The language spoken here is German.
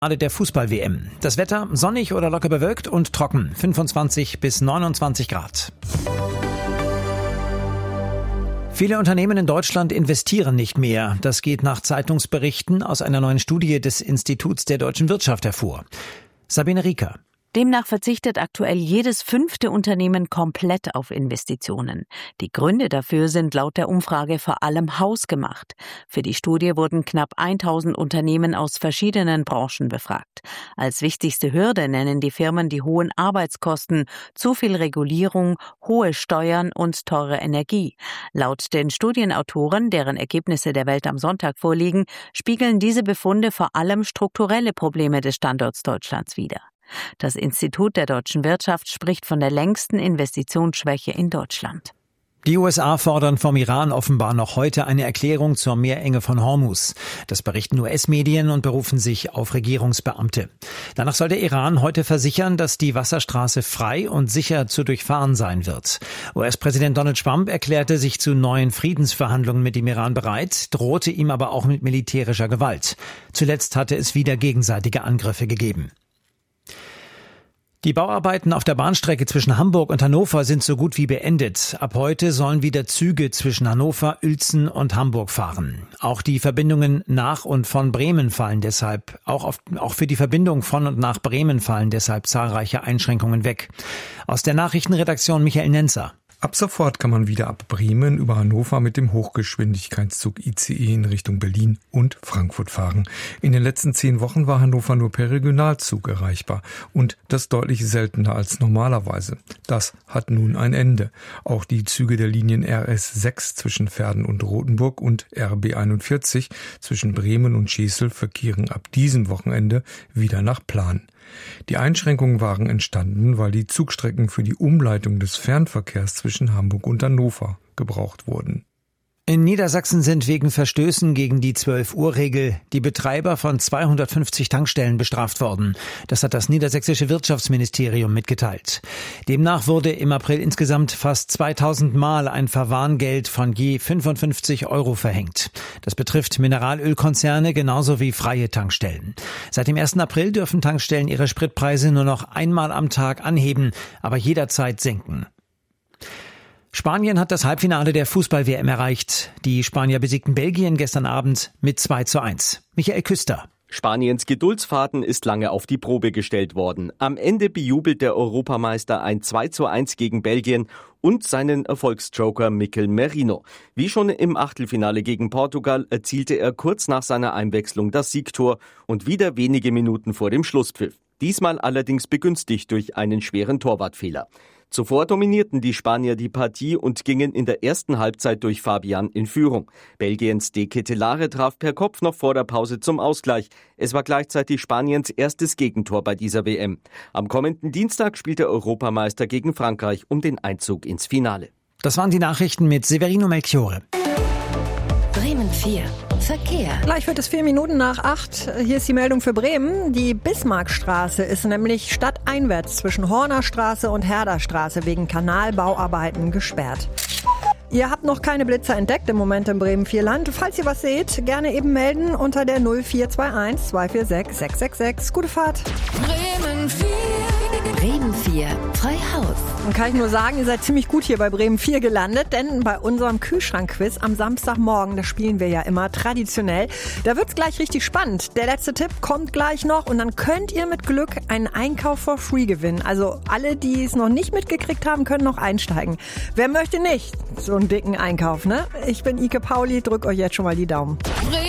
Der Fußball-WM. Das Wetter sonnig oder locker bewölkt und trocken. 25 bis 29 Grad. Viele Unternehmen in Deutschland investieren nicht mehr. Das geht nach Zeitungsberichten aus einer neuen Studie des Instituts der deutschen Wirtschaft hervor. Sabine Rieker. Demnach verzichtet aktuell jedes 5. Unternehmen komplett auf Investitionen. Die Gründe dafür sind laut der Umfrage vor allem hausgemacht. Für die Studie wurden knapp 1000 Unternehmen aus verschiedenen Branchen befragt. Als wichtigste Hürde nennen die Firmen die hohen Arbeitskosten, zu viel Regulierung, hohe Steuern und teure Energie. Laut den Studienautoren, deren Ergebnisse der Welt am Sonntag vorliegen, spiegeln diese Befunde vor allem strukturelle Probleme des Standorts Deutschlands wider. Das Institut der deutschen Wirtschaft spricht von der längsten Investitionsschwäche in Deutschland. Die USA fordern vom Iran offenbar noch heute eine Erklärung zur Meerenge von Hormuz. Das berichten US-Medien und berufen sich auf Regierungsbeamte. Danach soll der Iran heute versichern, dass die Wasserstraße frei und sicher zu durchfahren sein wird. US-Präsident Donald Trump erklärte sich zu neuen Friedensverhandlungen mit dem Iran bereit, drohte ihm aber auch mit militärischer Gewalt. Zuletzt hatte es wieder gegenseitige Angriffe gegeben. Die Bauarbeiten auf der Bahnstrecke zwischen Hamburg und Hannover sind so gut wie beendet. Ab heute sollen wieder Züge zwischen Hannover, Uelzen und Hamburg fahren. Auch die Verbindungen nach und von Bremen fallen deshalb, auch für die Verbindung von und nach Bremen fallen deshalb zahlreiche Einschränkungen weg. Aus der Nachrichtenredaktion Michael Nenzer. Ab sofort kann man wieder ab Bremen über Hannover mit dem Hochgeschwindigkeitszug ICE in Richtung Berlin und Frankfurt fahren. In den letzten 10 Wochen war Hannover nur per Regionalzug erreichbar und das deutlich seltener als normalerweise. Das hat nun ein Ende. Auch die Züge der Linien RS6 zwischen Verden und Rothenburg und RB41 zwischen Bremen und Schesel verkehren ab diesem Wochenende wieder nach Plan. Die Einschränkungen waren entstanden, weil die Zugstrecken für die Umleitung des Fernverkehrs zwischen Hamburg und Hannover gebraucht wurden. In Niedersachsen sind wegen Verstößen gegen die 12-Uhr-Regel die Betreiber von 250 Tankstellen bestraft worden. Das hat das niedersächsische Wirtschaftsministerium mitgeteilt. Demnach wurde im April insgesamt fast 2000 Mal ein Verwarngeld von je 55 € verhängt. Das betrifft Mineralölkonzerne genauso wie freie Tankstellen. Seit dem 1. April dürfen Tankstellen ihre Spritpreise nur noch einmal am Tag anheben, aber jederzeit senken. Spanien hat das Halbfinale der Fußball-WM erreicht. Die Spanier besiegten Belgien gestern Abend mit 2:1. Michael Küster. Spaniens Geduldsfaden ist lange auf die Probe gestellt worden. Am Ende bejubelt der Europameister ein 2:1 gegen Belgien und seinen Erfolgsjoker Mikel Merino. Wie schon im Achtelfinale gegen Portugal erzielte er kurz nach seiner Einwechslung das Siegtor und wieder wenige Minuten vor dem Schlusspfiff. Diesmal allerdings begünstigt durch einen schweren Torwartfehler. Zuvor dominierten die Spanier die Partie und gingen in der ersten Halbzeit durch Fabian in Führung. Belgiens De Ketelaere traf per Kopf noch vor der Pause zum Ausgleich. Es war gleichzeitig Spaniens erstes Gegentor bei dieser WM. Am kommenden Dienstag spielt der Europameister gegen Frankreich um den Einzug ins Finale. Das waren die Nachrichten mit Severino Melchiorre. Bremen 4. Verkehr. Gleich wird es 4 Minuten nach 8. Hier ist die Meldung für Bremen. Die Bismarckstraße ist nämlich stadteinwärts zwischen Hornerstraße und Herderstraße wegen Kanalbauarbeiten gesperrt. Ihr habt noch keine Blitzer entdeckt im Moment im Bremen-4-Land. Falls ihr was seht, gerne eben melden unter der 0421 246 666. Gute Fahrt. Bremen 4. Bremen 4. Frei Haus. Und kann ich nur sagen, ihr seid ziemlich gut hier bei Bremen 4 gelandet, denn bei unserem Kühlschrankquiz am Samstagmorgen, das spielen wir ja immer traditionell, da wird's gleich richtig spannend. Der letzte Tipp kommt gleich noch und dann könnt ihr mit Glück einen Einkauf for free gewinnen. Also alle, die es noch nicht mitgekriegt haben, können noch einsteigen. Wer möchte nicht so einen dicken Einkauf, ne? Ich bin Ike Pauli, drück euch jetzt schon mal die Daumen.